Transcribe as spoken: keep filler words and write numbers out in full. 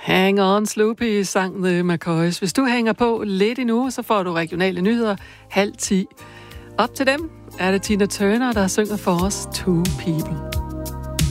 Hang on, Sloopy, sang The McCoys. Hvis du hænger på lidt endnu, så får du regionale nyheder halv ti. Op til dem er det Tina Turner, der synger for os Two People.